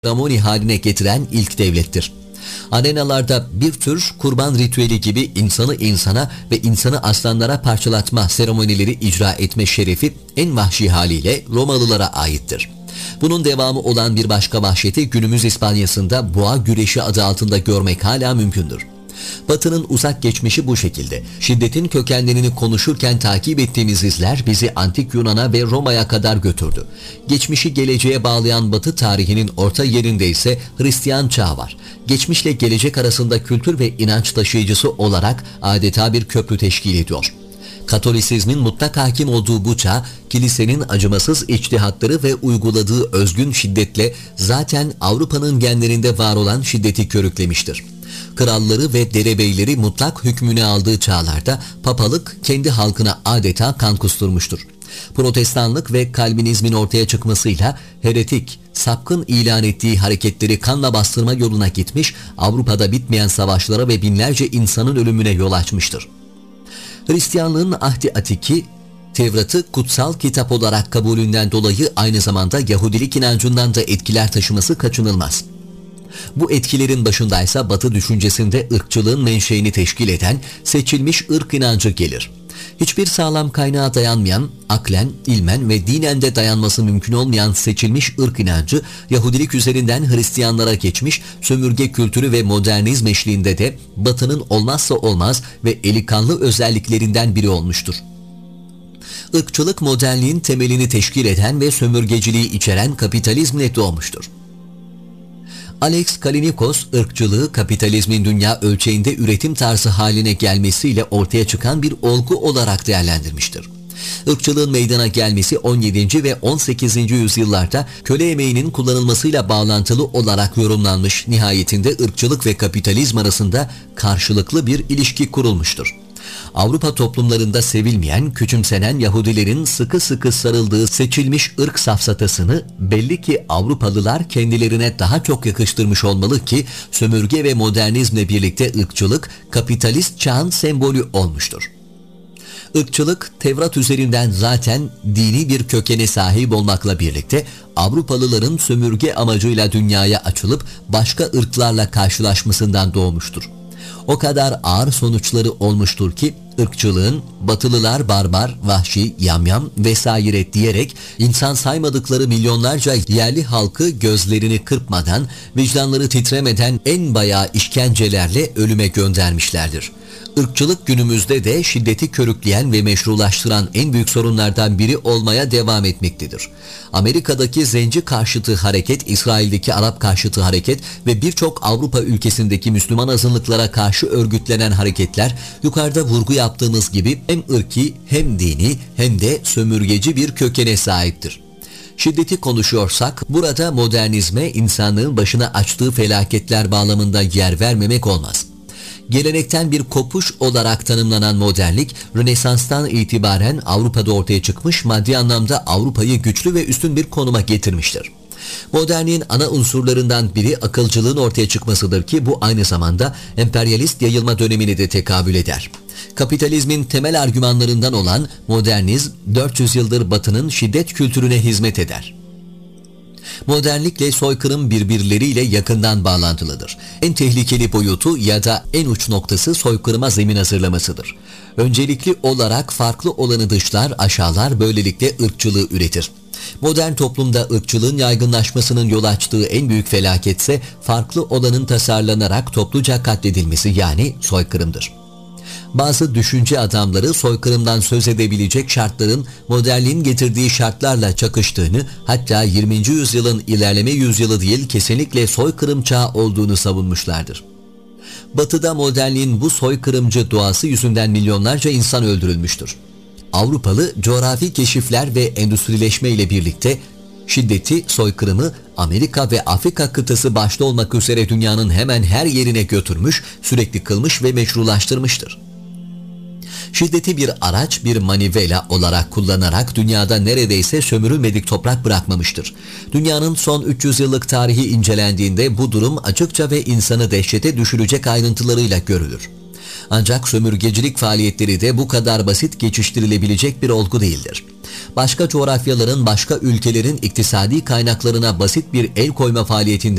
seremoni haline getiren ilk devlettir. Arenalarda bir tür kurban ritüeli gibi insanı insana ve insanı aslanlara parçalatma seremonileri icra etme şerefi en vahşi haliyle Romalılara aittir. Bunun devamı olan bir başka vahşeti günümüz İspanya'sında boğa güreşi adı altında görmek hala mümkündür. Batı'nın uzak geçmişi bu şekilde. Şiddetin kökenlerini konuşurken takip ettiğimiz izler bizi Antik Yunan'a ve Roma'ya kadar götürdü. Geçmişi geleceğe bağlayan Batı tarihinin orta yerinde ise Hristiyan çağ var. Geçmişle gelecek arasında kültür ve inanç taşıyıcısı olarak adeta bir köprü teşkil ediyor. Katolisizmin mutlak hakim olduğu bu çağ, kilisenin acımasız içtihatları ve uyguladığı özgün şiddetle zaten Avrupa'nın genlerinde var olan şiddeti körüklemiştir. Kralları ve derebeyleri mutlak hükmüne aldığı çağlarda papalık kendi halkına adeta kan kusturmuştur. Protestanlık ve Kalvinizmin ortaya çıkmasıyla heretik, sapkın ilan ettiği hareketleri kanla bastırma yoluna gitmiş, Avrupa'da bitmeyen savaşlara ve binlerce insanın ölümüne yol açmıştır. Hristiyanlığın Ahdi Atiki, Tevrat'ı kutsal kitap olarak kabulünden dolayı aynı zamanda Yahudilik inancından da etkiler taşıması kaçınılmaz. Bu etkilerin başındaysa Batı düşüncesinde ırkçılığın menşeini teşkil eden seçilmiş ırk inancı gelir. Hiçbir sağlam kaynağa dayanmayan, aklen, ilmen ve dinen de dayanması mümkün olmayan seçilmiş ırk inancı Yahudilik üzerinden Hristiyanlara geçmiş, sömürge kültürü ve modernizm eşliğinde de Batı'nın olmazsa olmaz ve eli kanlı özelliklerinden biri olmuştur. Irkçılık modernliğin temelini teşkil eden ve sömürgeciliği içeren kapitalizmle doğmuştur. Alex Kalinikos, ırkçılığı kapitalizmin dünya ölçeğinde üretim tarzı haline gelmesiyle ortaya çıkan bir olgu olarak değerlendirmiştir. Irkçılığın meydana gelmesi 17. ve 18. yüzyıllarda köle emeğinin kullanılmasıyla bağlantılı olarak yorumlanmış, nihayetinde ırkçılık ve kapitalizm arasında karşılıklı bir ilişki kurulmuştur. Avrupa toplumlarında sevilmeyen, küçümsenen Yahudilerin sıkı sıkı sarıldığı seçilmiş ırk safsatasını belli ki Avrupalılar kendilerine daha çok yakıştırmış olmalı ki sömürge ve modernizmle birlikte ırkçılık kapitalist çağın sembolü olmuştur. Irkçılık Tevrat üzerinden zaten dini bir kökene sahip olmakla birlikte Avrupalıların sömürge amacıyla dünyaya açılıp başka ırklarla karşılaşmasından doğmuştur. O kadar ağır sonuçları olmuştur ki ırkçılığın Batılılar barbar, vahşi, yamyam vesaire diyerek insan saymadıkları milyonlarca yerli halkı gözlerini kırpmadan, vicdanları titremeden en bayağı işkencelerle ölüme göndermişlerdir. Irkçılık günümüzde de şiddeti körükleyen ve meşrulaştıran en büyük sorunlardan biri olmaya devam etmektedir. Amerika'daki zenci karşıtı hareket, İsrail'deki Arap karşıtı hareket ve birçok Avrupa ülkesindeki Müslüman azınlıklara karşı örgütlenen hareketler yukarıda vurgu yaptığımız gibi hem ırki hem dini hem de sömürgeci bir kökene sahiptir. Şiddeti konuşuyorsak burada modernizme insanlığın başına açtığı felaketler bağlamında yer vermemek olmaz. Gelenekten bir kopuş olarak tanımlanan modernlik, Rönesans'tan itibaren Avrupa'da ortaya çıkmış, maddi anlamda Avrupa'yı güçlü ve üstün bir konuma getirmiştir. Modernliğin ana unsurlarından biri akılcılığın ortaya çıkmasıdır ki bu aynı zamanda emperyalist yayılma dönemine de tekabül eder. Kapitalizmin temel argümanlarından olan modernizm 400 yıldır Batı'nın şiddet kültürüne hizmet eder. Modernlikle soykırım birbirleriyle yakından bağlantılıdır. En tehlikeli boyutu ya da en uç noktası soykırıma zemin hazırlamasıdır. Öncelikli olarak farklı olanı dışlar, aşağılar, böylelikle ırkçılığı üretir. Modern toplumda ırkçılığın yaygınlaşmasının yol açtığı en büyük felaketse farklı olanın tasarlanarak topluca katledilmesi, yani soykırımdır. Bazı düşünce adamları soykırımdan söz edebilecek şartların modernliğin getirdiği şartlarla çakıştığını, hatta 20. yüzyılın ilerleme yüzyılı değil kesinlikle soykırım çağı olduğunu savunmuşlardır. Batı'da modernliğin bu soykırımcı doğası yüzünden milyonlarca insan öldürülmüştür. Avrupalı coğrafi keşifler ve endüstrileşme ile birlikte şiddeti, soykırımı Amerika ve Afrika kıtası başta olmak üzere dünyanın hemen her yerine götürmüş, sürekli kılmış ve meşrulaştırmıştır. Şiddeti bir araç, bir manivela olarak kullanarak dünyada neredeyse sömürülmedik toprak bırakmamıştır. Dünyanın son 300 yıllık tarihi incelendiğinde bu durum açıkça ve insanı dehşete düşürecek ayrıntılarıyla görülür. Ancak sömürgecilik faaliyetleri de bu kadar basit geçiştirilebilecek bir olgu değildir. Başka coğrafyaların, başka ülkelerin iktisadi kaynaklarına basit bir el koyma faaliyetinden